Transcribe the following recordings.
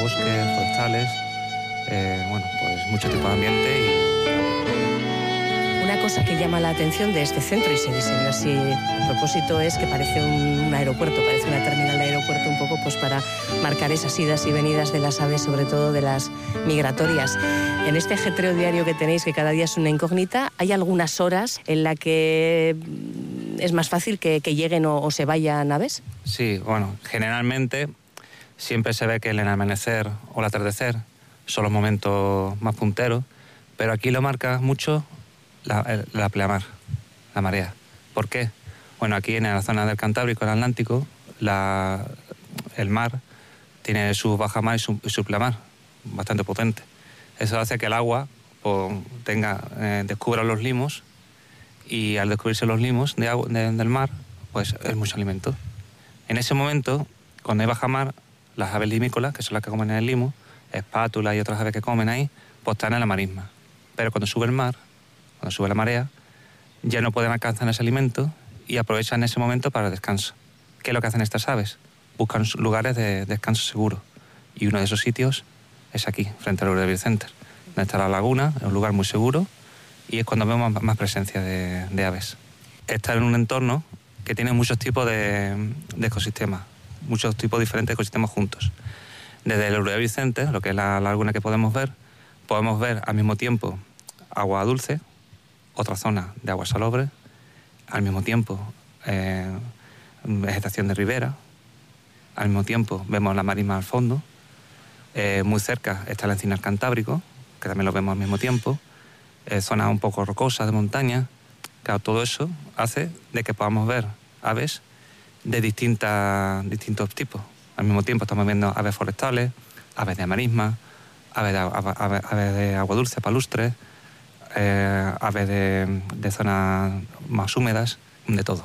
bosques, forestales, bueno, pues mucho tipo de ambiente. Una cosa que llama la atención de este centro, y se diseñó así a propósito, es que parece un aeropuerto, parece una terminal de aeropuerto un poco pues para marcar esas idas y venidas de las aves, sobre todo de las migratorias. En este ajetreo diario que tenéis, que cada día es una incógnita, ¿hay algunas horas en las que es más fácil que lleguen o se vayan aves? Sí, bueno, generalmente siempre se ve que el amanecer o el atardecer son los momentos más punteros, pero aquí lo marca mucho la pleamar, la marea. ¿Por qué? Bueno, aquí en la zona del Cantábrico, el Atlántico, el mar tiene su bajamar y su pleamar bastante potente. Eso hace que el agua pues, descubra los limos, y al descubrirse los limos del mar, pues es mucho alimento. En ese momento, cuando hay bajamar, las aves limícolas, que son las que comen en el limo, espátulas y otras aves que comen ahí, pues están en la marisma. Pero cuando sube el mar, cuando sube la marea, ya no pueden alcanzar ese alimento y aprovechan ese momento para el descanso. ¿Qué es lo que hacen estas aves? Buscan lugares de descanso seguro. Y uno de esos sitios es aquí, frente al Eurobird Center, donde está la laguna, es un lugar muy seguro, y es cuando vemos más presencia de aves. Está en un entorno que tiene muchos tipos de ecosistemas, muchos tipos diferentes de ecosistemas juntos. Desde el Eurobird Center, lo que es la laguna que podemos ver al mismo tiempo agua dulce, otra zona de agua salobre, al mismo tiempo vegetación de ribera, al mismo tiempo vemos la marisma al fondo, muy cerca está el encinar cantábrico, que también lo vemos al mismo tiempo, zonas un poco rocosas de montaña. Claro, todo eso hace de que podamos ver aves de distintos tipos. Al mismo tiempo estamos viendo aves forestales, aves de marisma, aves de agua dulce, palustres, aves de zonas más húmedas, de todo.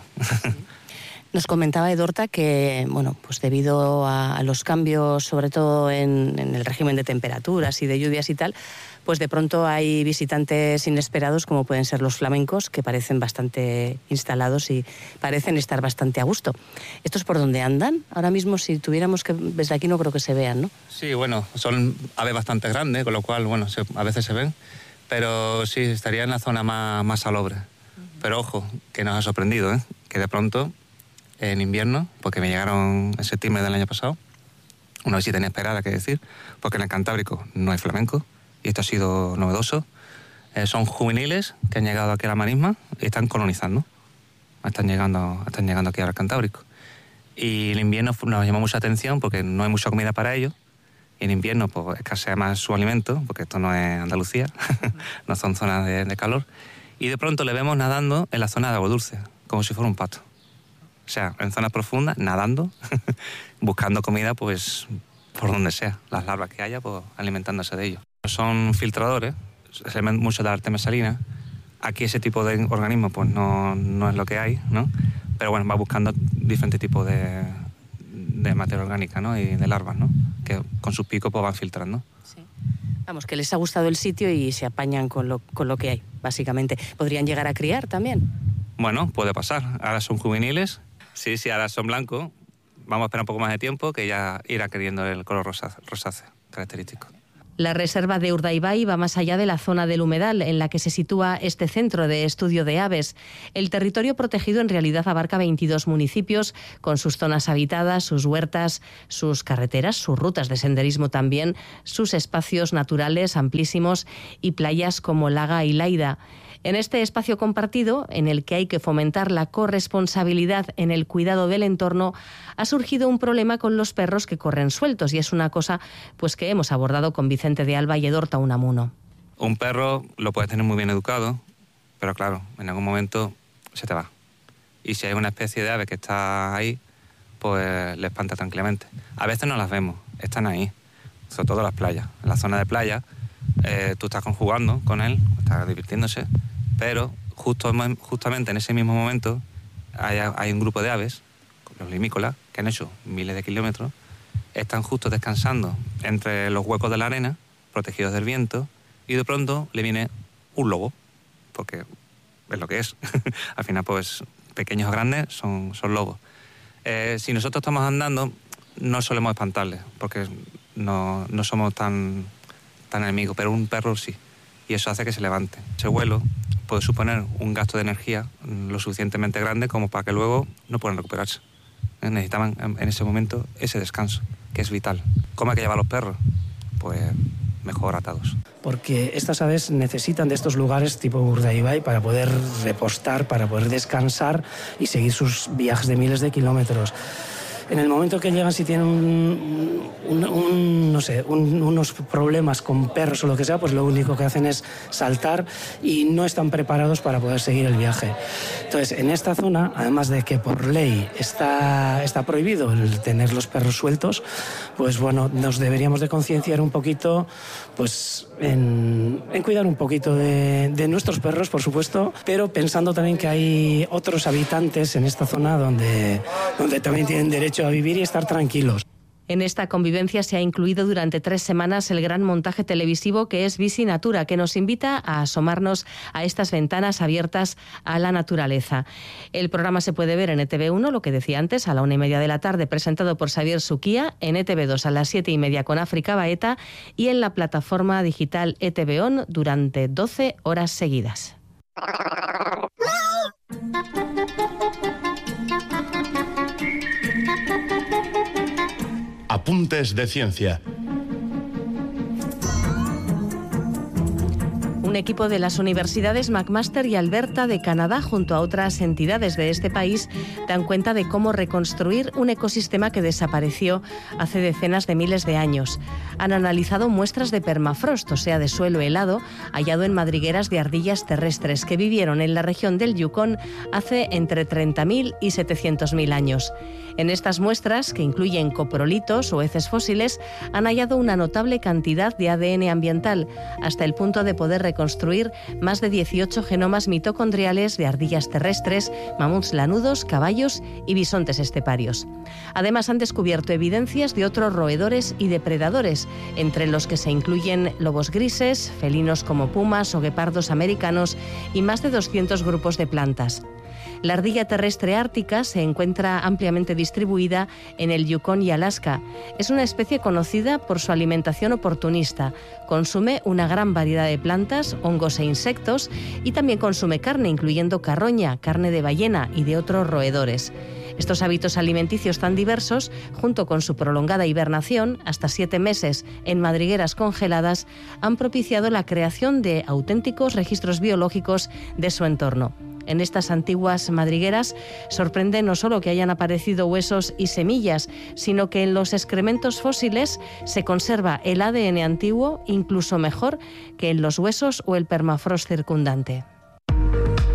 Nos comentaba Edorta que, bueno, pues debido a los cambios, sobre todo en el régimen de temperaturas y de lluvias y tal, pues de pronto hay visitantes inesperados, como pueden ser los flamencos, que parecen bastante instalados y parecen estar bastante a gusto. ¿Estos por dónde andan? Ahora mismo, si tuviéramos que... Desde aquí no creo que se vean, ¿no? Sí, bueno, son aves bastante grandes, con lo cual, bueno, a veces se ven, pero sí, estaría en la zona más salobre. Pero ojo, que nos ha sorprendido, que de pronto, en invierno, porque me llegaron en septiembre del año pasado, una visita inesperada, que decir, porque en el Cantábrico no hay flamenco, y esto ha sido novedoso. Son juveniles que han llegado aquí a la marisma y están colonizando. Están llegando aquí al Cantábrico. Y el invierno nos llamó mucha atención porque no hay mucha comida para ellos. Y en invierno pues escasea más su alimento, porque esto no es Andalucía, no son zonas de calor. Y de pronto le vemos nadando en la zona de agua dulce, como si fuera un pato. O sea, en zonas profundas, nadando, buscando comida pues por donde sea. Las larvas que haya, pues alimentándose de ellos. Son filtradores, se ven mucho de Artemis salina. Aquí ese tipo de organismo pues no es lo que hay, ¿no? Pero bueno, va buscando diferentes tipos de materia orgánica, ¿no? Y de larvas, ¿no? Que con sus picos pues van filtrando. Sí. Vamos, que les ha gustado el sitio y se apañan con lo que hay, básicamente. ¿Podrían llegar a criar también? Bueno, puede pasar. Ahora son juveniles. Sí, ahora son blancos. Vamos a esperar un poco más de tiempo, que ya irá creciendo el color rosáceo característico. La reserva de Urdaibai va más allá de la zona del humedal en la que se sitúa este centro de estudio de aves. El territorio protegido en realidad abarca 22 municipios con sus zonas habitadas, sus huertas, sus carreteras, sus rutas de senderismo también, sus espacios naturales amplísimos y playas como Laga y Laida. En este espacio compartido, en el que hay que fomentar la corresponsabilidad en el cuidado del entorno, ha surgido un problema con los perros que corren sueltos, y es una cosa pues que hemos abordado con Vicente de Alba y Edorta Unamuno. Un perro lo puedes tener muy bien educado, pero claro, en algún momento se te va. Y si hay una especie de ave que está ahí, pues le espanta tranquilamente. A veces no las vemos, están ahí, sobre todo en las playas. En la zona de playa, tú estás jugando con él, estás divirtiéndose, pero justamente en ese mismo momento hay un grupo de aves, los limícolas, que han hecho miles de kilómetros, están justo descansando entre los huecos de la arena, protegidos del viento, y de pronto le viene un lobo, porque es lo que es. Al final, pues, pequeños o grandes son lobos. Si nosotros estamos andando, no solemos espantarles, porque no somos tan enemigos, pero un perro sí. Y eso hace que se levante. Ese vuelo puede suponer un gasto de energía lo suficientemente grande como para que luego no puedan recuperarse. Necesitaban en ese momento ese descanso, que es vital. ¿Cómo hay que llevar a los perros? Pues mejor atados. Porque estas aves necesitan de estos lugares tipo Urdaibai para poder repostar, para poder descansar y seguir sus viajes de miles de kilómetros. En el momento que llegan, si tienen unos problemas con perros o lo que sea, pues lo único que hacen es saltar y no están preparados para poder seguir el viaje. Entonces, en esta zona, además de que por ley está prohibido el tener los perros sueltos, pues bueno, nos deberíamos de concienciar un poquito pues en cuidar un poquito de nuestros perros, por supuesto, pero pensando también que hay otros habitantes en esta zona donde también tienen derecho a vivir y estar tranquilos. En esta convivencia se ha incluido durante 3 semanas el gran montaje televisivo que es Visi Natura, que nos invita a asomarnos a estas ventanas abiertas a la naturaleza. El programa se puede ver en ETV1, lo que decía antes, a la 1:30 de la tarde, presentado por Xavier Suquía, en ETV2 a las 7:30 con África Baeta y en la plataforma digital ETV On durante 12 horas seguidas. Apuntes de ciencia. Un equipo de las universidades McMaster y Alberta de Canadá, junto a otras entidades de este país, dan cuenta de cómo reconstruir un ecosistema que desapareció hace decenas de miles de años. Han analizado muestras de permafrost, o sea, de suelo helado, hallado en madrigueras de ardillas terrestres que vivieron en la región del Yukón hace entre 30.000 y 700.000 años. En estas muestras, que incluyen coprolitos o heces fósiles, han hallado una notable cantidad de ADN ambiental, hasta el punto de poder reconstruir más de 18 genomas mitocondriales de ardillas terrestres, mamuts lanudos, caballos y bisontes esteparios. Además, han descubierto evidencias de otros roedores y depredadores, entre los que se incluyen lobos grises, felinos como pumas o guepardos americanos y más de 200 grupos de plantas. La ardilla terrestre ártica se encuentra ampliamente distribuida en el Yukón y Alaska. Es una especie conocida por su alimentación oportunista. Consume una gran variedad de plantas, hongos e insectos y también consume carne, incluyendo carroña, carne de ballena y de otros roedores. Estos hábitos alimenticios tan diversos, junto con su prolongada hibernación, hasta 7 meses en madrigueras congeladas, han propiciado la creación de auténticos registros biológicos de su entorno. En estas antiguas madrigueras sorprende no solo que hayan aparecido huesos y semillas, sino que en los excrementos fósiles se conserva el ADN antiguo incluso mejor que en los huesos o el permafrost circundante.